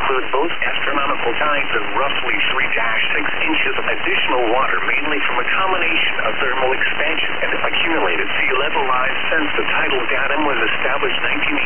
include both astronomical tides and roughly 3-6 inches of additional water, mainly from a combination of thermal expansion and accumulated sea level rise since the tidal datum was established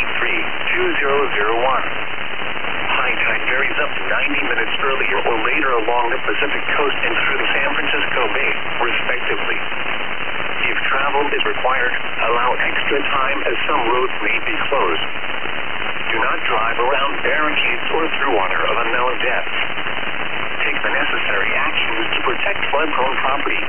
1983-2001. High tide varies up to 90 minutes earlier or later along the Pacific coast and through the San Francisco Bay, respectively. If travel is required, allow extra time as some roads may be closed. Do not drive around barricades or through water of unknown depth. Take the necessary actions to protect flood-prone property.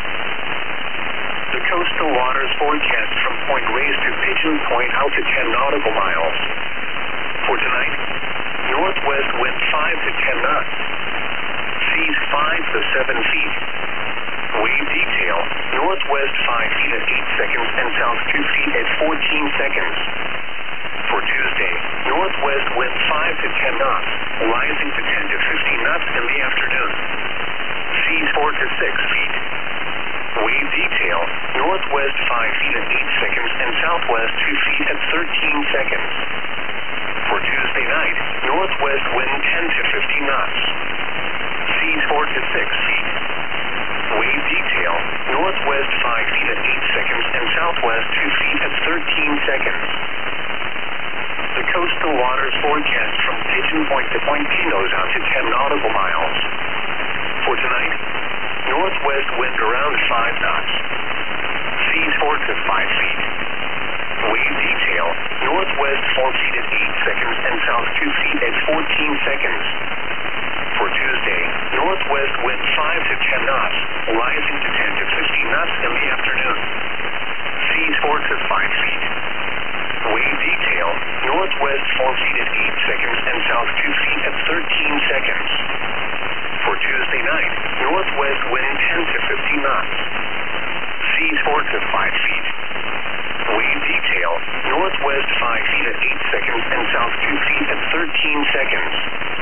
The coastal waters forecast from Point Reyes to Pigeon Point out to 10 nautical miles. For tonight, northwest wind 5 to 10 knots. Seas 5 to 7 feet. Wave detail, northwest 5 feet at 8 seconds and south 2 feet at 14 seconds. For Tuesday, northwest wind 5 to 10 knots, rising to 10 to 15 knots in the afternoon. Seas 4 to 6 feet. Wave detail, northwest 5 feet at 8 seconds and southwest 2 feet at 13 seconds. For Tuesday night, northwest wind 10 to 15 knots. Seas 4 to 6 feet. Wave detail, northwest 5 feet at 8 seconds and southwest 2 feet at 13 seconds. The coastal waters forecast from Pigeon Point to Point Pinos out to 10 nautical miles. For tonight, northwest wind around 5 knots. Seas 4 to 5 feet. Wave detail, northwest 4 feet at 8 seconds and south 2 feet at 14 seconds. For Tuesday, northwest wind 5 to 10 knots, rising to 10 to 15 knots in the afternoon. Seas 4 to 5 feet. Wave detail, northwest 4 feet at 8 seconds and south 2 feet at 13 seconds. For Tuesday night, northwest wind 10 to 15 knots. Seas 4 to 5 feet. Wave detail, northwest 5 feet at 8 seconds and south 2 feet at 13 seconds.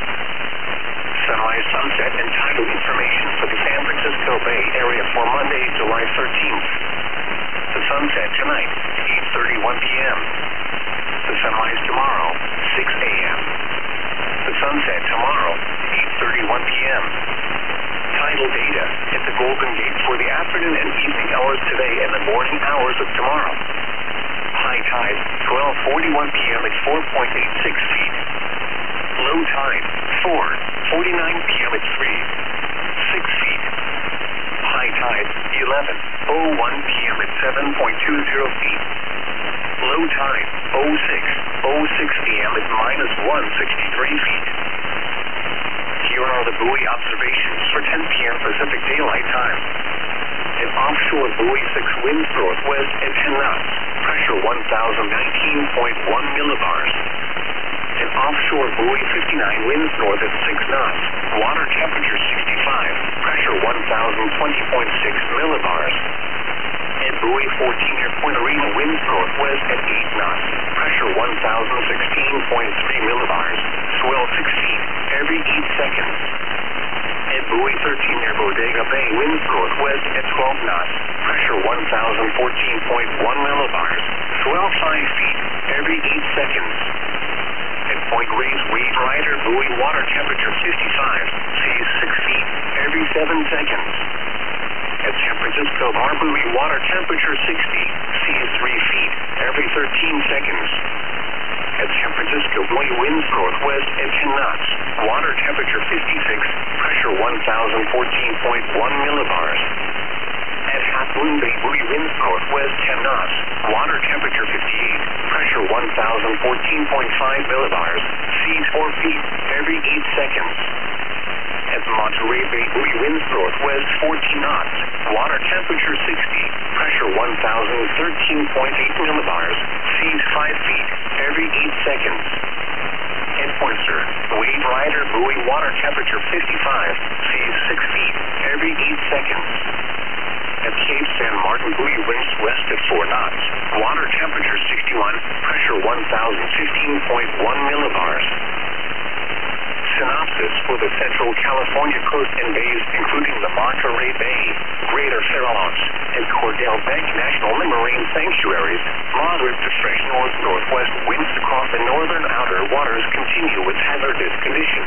Sunrise, sunset, and tidal information for the San Francisco Bay Area for Monday, July 13th. The sunset tonight, 8:31 p.m. The sunrise tomorrow, 6 a.m. The sunset tomorrow, 8:31 p.m. Tidal data at the Golden Gate for the afternoon and evening hours today and the morning hours of tomorrow. High tide, 12:41 p.m. at 4.86 feet. Low tide, 4:49 p.m. at 6 feet. High tide, 11:01 p.m. at 7.20 feet. Low tide, 06:06 p.m. at -163 feet. Here are the buoy observations for 10 p.m. Pacific Daylight Time. An offshore buoy 6 winds northwest at 10 knots, pressure 1,019.1 millibars. An offshore buoy 59 winds north at 6 knots, water temperature 65, pressure 1,020.6 millibars. And buoy 14 near Point Arena winds northwest at 8 knots, pressure 1,016.3 millibars, swell 6 feet every 8 seconds. And buoy 13 near Bodega Bay winds northwest at 12 knots, pressure 1,014.1 millibars, swell 5 feet every 8 seconds. At Point Reyes Wave Rider buoy water temperature 55, seas 6 feet every 7 seconds. At San Francisco Bar buoy water temperature 60, seas 3 feet every 13 seconds. At San Francisco buoy winds northwest at 10 knots, water temperature 56, pressure 1,014.1 millibars. At Half Moon Bay buoy winds northwest 10 knots, water temperature 58, pressure 1,014.5 millibars, seas 4 feet every 8 seconds. At Monterey Bay buoy winds northwest 14 knots, water temperature 60, pressure 1,013.8 millibars, seas 5 feet every 8 seconds. At Point Sur, Wave Rider buoy water temperature 55, seas 6 feet every 8 seconds. At Cape San Martin buoy winds west at 4 knots, water temperature 61, pressure 1,015.1 millibars. Synopsis for the Central California coast and bays, including the Monterey Bay, Greater Farallones, and Cordell Bank National Marine Sanctuaries. Moderate to fresh north-northwest winds across the northern outer waters continue with hazardous conditions.